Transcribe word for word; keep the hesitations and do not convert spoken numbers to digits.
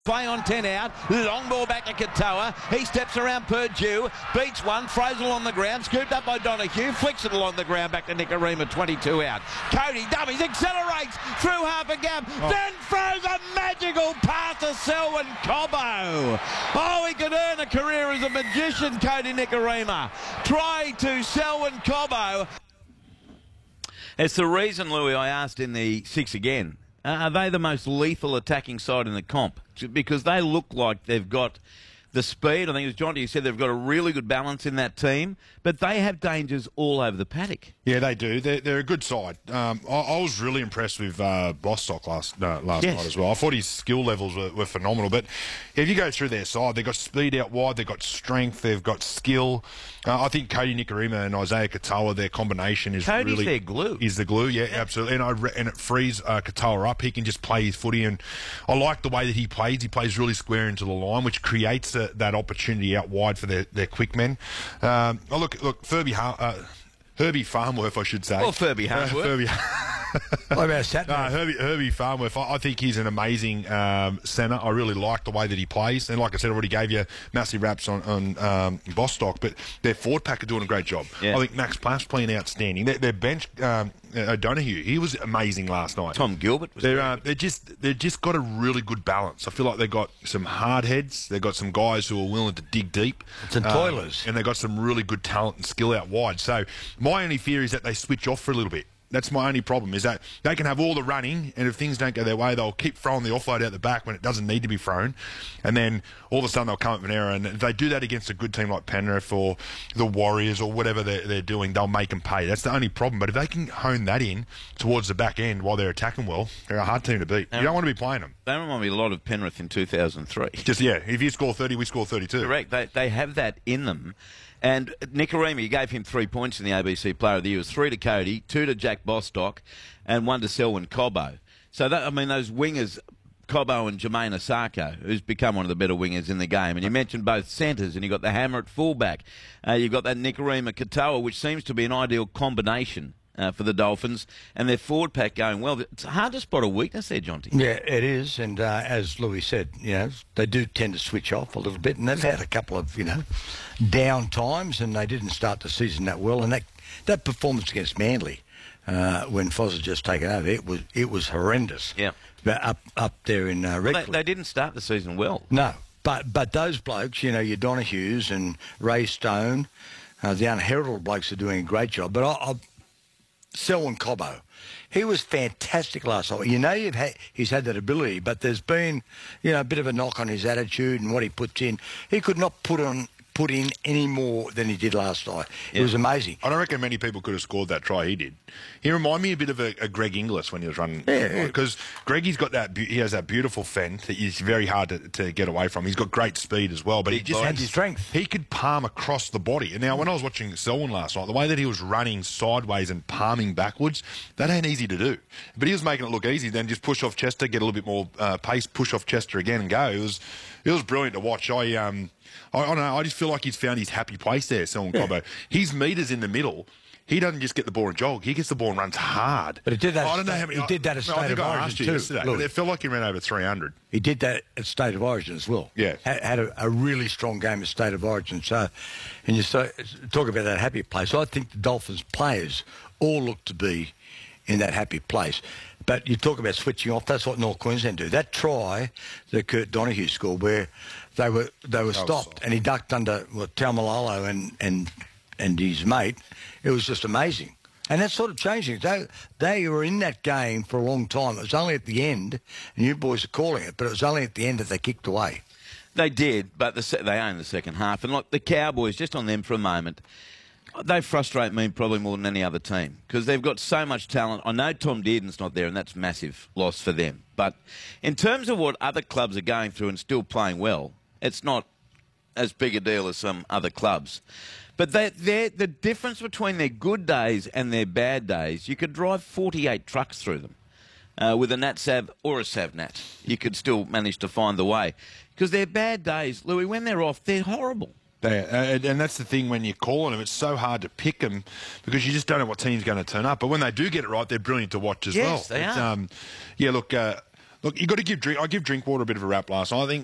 Play on ten out, long ball back to Katoa. He steps around Purdue, beats one, throws it along the ground, scooped up by Donahue, flicks it along the ground back to Nikorima, twenty-two out. Cody dummies, accelerates through half a gap, oh. then throws a magical pass to Selwyn Cobbo. Oh, he could earn a career as a magician, Cody Nikorima. Try to Selwyn Cobbo. It's the reason, Louis, I asked in the six again. Uh, are they the most lethal attacking side in the comp? Because they look like they've got the speed. I think it was John who said they've got a really good balance in that team, but they have dangers all over the paddock. Yeah, they do. They're, they're a good side. Um, I, I was really impressed with uh, Bostock last no, last yes. night as well. I thought his skill levels were, were phenomenal. But if you go through their side, they've got speed out wide, they've got strength, they've got skill. Uh, I think Cody Nikorima and Isaiah Katoa, their combination is Cody's really... their glue. Is the glue, yeah, yeah. absolutely. And, I re- and it frees uh, Katoa up. He can just play his footy, and I like the way that he plays. He plays really square into the line, which creates a, that opportunity out wide for their, their quick men. Um, oh, look, look, Furby... Har- uh, Herbie Farnworth, I should say. Well, Furby Farnworth. Uh, Furby. What about Saturday? No, Herbie, Herbie Farnworth, I, I think he's an amazing um, centre. I really like the way that he plays. And like I said, I already gave you massive raps on, on um, Bostock, but their forward pack are doing a great job. Yeah. I think Max Plass playing outstanding. Their, their bench, um, O'Donoghue, he was amazing last night. Tom Gilbert was they're, uh, they're just They've just got a really good balance. I feel like they've got some hard heads. They've got some guys who are willing to dig deep. Some toilers. Um, and they've got some really good talent and skill out wide. So my only fear is that they switch off for a little bit. That's my only problem, is that they can have all the running, and if things don't go their way, they'll keep throwing the offload out the back when it doesn't need to be thrown, and then all of a sudden they'll come up with an error, and if they do that against a good team like Penrith or the Warriors or whatever they're, they're doing, they'll make them pay. That's the only problem. But if they can hone that in towards the back end while they're attacking well, they're a hard team to beat. You don't want to be playing them. They remind me a lot of Penrith in two thousand three. Just, yeah, if you score thirty, we score thirty-two. Correct. They, they have that in them. And Nikorima, you gave him three points in the A B C Player of the Year. It was three to Cody, two to Jack Bostock, and one to Selwyn Cobbo. So, that, I mean, those wingers, Cobbo and Jermaine Osako, who's become one of the better wingers in the game. And you mentioned both centres, and you've got the hammer at fullback. Uh, you've got that Nikorima Katoa, which seems to be an ideal combination Uh, for the Dolphins, and their forward pack going well. It's hard to spot a weakness there, Jonty. Yeah, it is, and uh, as Louis said, you know, they do tend to switch off a little bit, and they've had a couple of, you know, down times, and they didn't start the season that well, and that that performance against Manly, uh, when Foz had just taken over, it was it was horrendous. Yeah, but up up there in uh, Redcliffe. Well, they, they didn't start the season well. No, but but those blokes, you know, your Donahues and Ray Stone, uh, the unheralded blokes are doing a great job, but I. I Selwyn Cobbo, he was fantastic last night. You know, you've had, he's had that ability, but there's been, you know, a bit of a knock on his attitude and what he puts in. He could not put on put in any more than he did last night. Yeah. It was amazing. I don't reckon many people could have scored that try he did. He reminded me a bit of a, a Greg Inglis when he was running. Yeah, because Greggy's got that. He has that beautiful fend that is very hard to, to get away from. He's got great speed as well, but Big he just had strength. He could palm across the body. And now, when I was watching Selwyn last night, the way that he was running sideways and palming backwards, that ain't easy to do. But he was making it look easy. Then just push off Chester, get a little bit more uh, pace, push off Chester again, and go. It was it was brilliant to watch. I um. I, I don't know. I just feel like he's found his happy place there, Selwyn yeah. Cobbo. His metres in the middle. He doesn't just get the ball and jog. He gets the ball and runs hard. But he did that. I don't know how many. He did that at no, State of Origin too. Yesterday, but it felt like he ran over three hundred. He did that at State of Origin as well. Yeah, had, had a, a really strong game at State of Origin. So, and you so, talk about that happy place. I think the Dolphins players all look to be in that happy place. But you talk about switching off. That's what North Queensland do. That try that Kurt Donahue scored, where they were they were stopped and he ducked under well, Taumalolo and and and his mate. It was just amazing. And that's sort of changing. They, they were in that game for a long time. It was only at the end, and you boys are calling it, but it was only at the end that they kicked away. They did, but the, they owned the second half. And look, the Cowboys, just on them for a moment, they frustrate me probably more than any other team because they've got so much talent. I know Tom Dearden's not there, and that's a massive loss for them. But in terms of what other clubs are going through and still playing well, it's not as big a deal as some other clubs. But they, the difference between their good days and their bad days, you could drive forty-eight trucks through them. Uh, with a NatSav or a SavNat, you could still manage to find the way. Because their bad days, Louis, when they're off, they're horrible. They, uh, and that's the thing when you're calling them, it's so hard to pick them because you just don't know what team's going to turn up. But when they do get it right, they're brilliant to watch as yes, well. Yes, they it's, are. Um, yeah, look, uh, Look, you got to give drink. I give Drinkwater a bit of a rap last night. I think